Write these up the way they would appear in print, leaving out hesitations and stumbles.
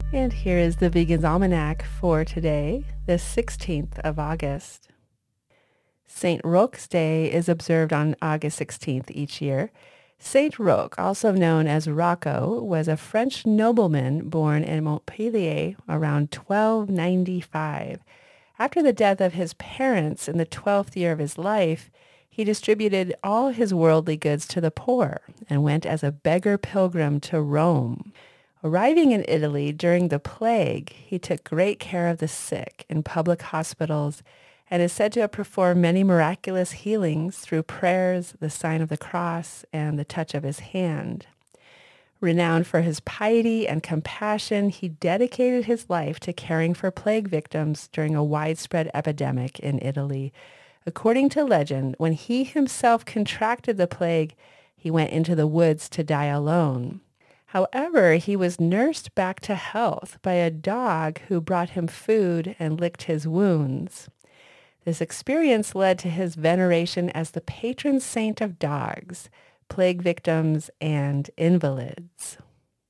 And here is the Vegan's Almanac for today, the 16th of August. St. Roch's Day is observed on August 16th each year. St. Roch, also known as Rocco, was a French nobleman born in Montpellier around 1295. After the death of his parents in the 12th year of his life, he distributed all his worldly goods to the poor and went as a beggar pilgrim to Rome. Arriving in Italy during the plague, he took great care of the sick in public hospitals and is said to have performed many miraculous healings through prayers, the sign of the cross, and the touch of his hand. Renowned for his piety and compassion, he dedicated his life to caring for plague victims during a widespread epidemic in Italy. According to legend, when he himself contracted the plague, he went into the woods to die alone. However, he was nursed back to health by a dog who brought him food and licked his wounds. This experience led to his veneration as the patron saint of dogs, plague victims, and invalids.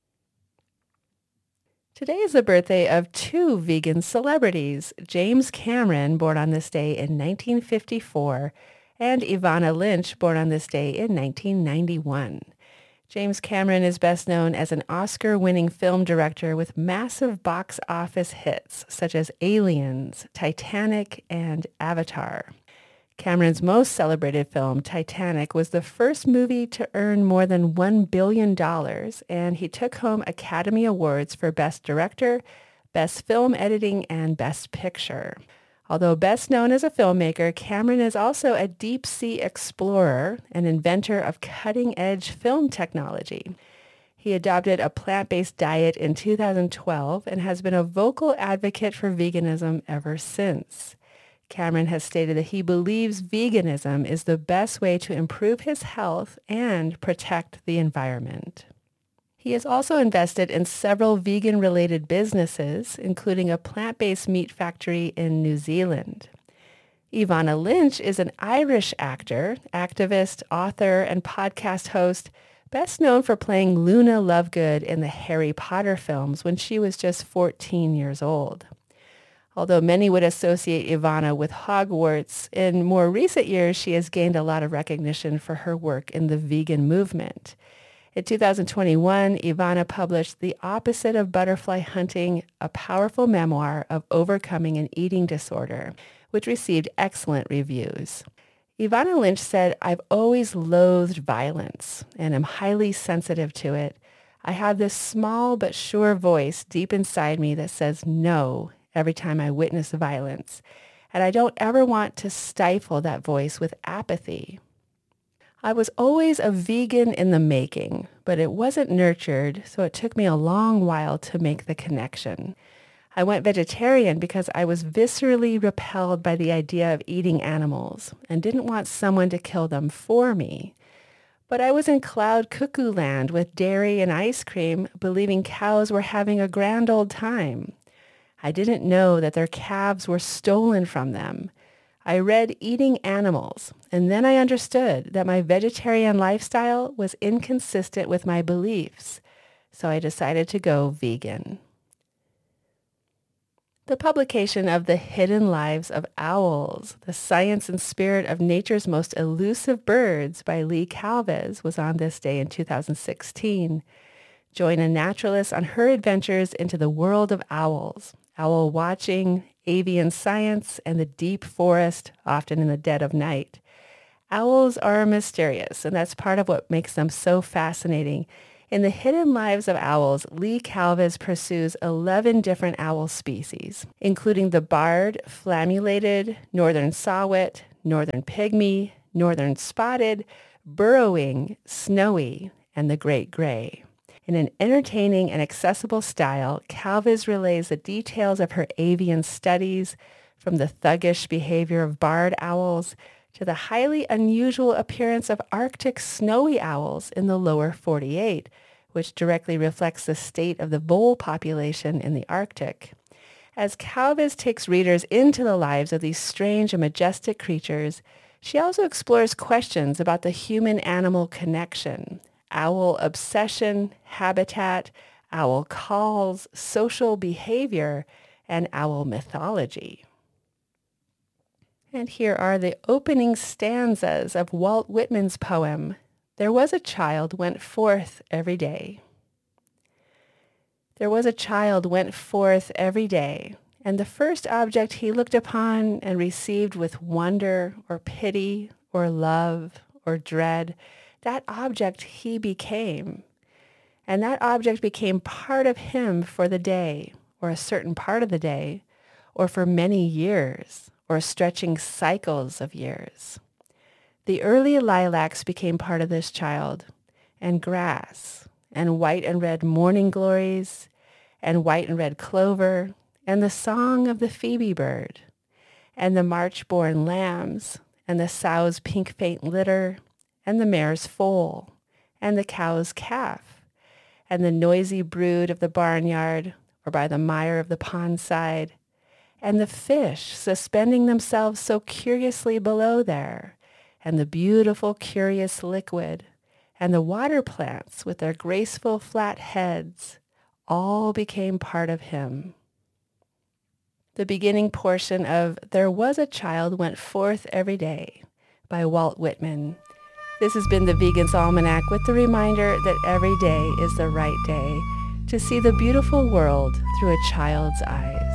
Today is the birthday of two vegan celebrities, James Cameron, born on this day in 1954, and Evanna Lynch, born on this day in 1991. James Cameron is best known as an Oscar-winning film director with massive box office hits such as Aliens, Titanic, and Avatar. Cameron's most celebrated film, Titanic, was the first movie to earn more than $1 billion, and he took home Academy Awards for Best Director, Best Film Editing, and Best Picture. Although best known as a filmmaker, Cameron is also a deep-sea explorer and inventor of cutting-edge film technology. He adopted a plant-based diet in 2012 and has been a vocal advocate for veganism ever since. Cameron has stated that he believes veganism is the best way to improve his health and protect the environment. He has also invested in several vegan-related businesses, including a plant-based meat factory in New Zealand. Evanna Lynch is an Irish actor, activist, author, and podcast host, best known for playing Luna Lovegood in the Harry Potter films when she was just 14 years old. Although many would associate Evanna with Hogwarts, in more recent years she has gained a lot of recognition for her work in the vegan movement. In 2021, Evanna published The Opposite of Butterfly Hunting, a powerful memoir of overcoming an eating disorder, which received excellent reviews. Evanna Lynch said, "I've always loathed violence and am highly sensitive to it. I have this small but sure voice deep inside me that says no every time I witness violence, and I don't ever want to stifle that voice with apathy. I was always a vegan in the making, but it wasn't nurtured, so it took me a long while to make the connection. I went vegetarian because I was viscerally repelled by the idea of eating animals and didn't want someone to kill them for me. But I was in cloud cuckoo land with dairy and ice cream, believing cows were having a grand old time. I didn't know that their calves were stolen from them. I read Eating Animals, and then I understood that my vegetarian lifestyle was inconsistent with my beliefs, so I decided to go vegan." The publication of The Hidden Lives of Owls, The Science and Spirit of Nature's Most Elusive Birds by Lee Calves was on this day in 2016. Join a naturalist on her adventures into the world of owls, owl watching, avian science, and the deep forest, often in the dead of night. Owls are mysterious, and that's part of what makes them so fascinating. In The Hidden Lives of Owls, Lee Calves pursues 11 different owl species, including the barred, flammulated, northern saw-whet, northern pygmy, northern spotted, burrowing, snowy, and the great gray. In an entertaining and accessible style, Calves relays the details of her avian studies, from the thuggish behavior of barred owls to the highly unusual appearance of Arctic snowy owls in the lower 48, which directly reflects the state of the vole population in the Arctic. As Calves takes readers into the lives of these strange and majestic creatures, she also explores questions about the human-animal connection, owl obsession, habitat, owl calls, social behavior, and owl mythology. And here are the opening stanzas of Walt Whitman's poem, There Was a Child Went Forth Every Day. There was a child went forth every day, and the first object he looked upon and received with wonder or pity or love or dread, that object he became. And that object became part of him for the day, or a certain part of the day, or for many years, or stretching cycles of years. The early lilacs became part of this child, and grass, and white and red morning glories, and white and red clover, and the song of the phoebe bird, and the March-born lambs, and the sow's pink faint litter, and the mare's foal, and the cow's calf, and the noisy brood of the barnyard, or by the mire of the pond side, and the fish suspending themselves so curiously below there, and the beautiful curious liquid, and the water plants with their graceful flat heads, all became part of him. The beginning portion of There Was a Child Went Forth Every Day by Walt Whitman. This has been the Vegan's Almanac with the reminder that every day is the right day to see the beautiful world through a child's eyes.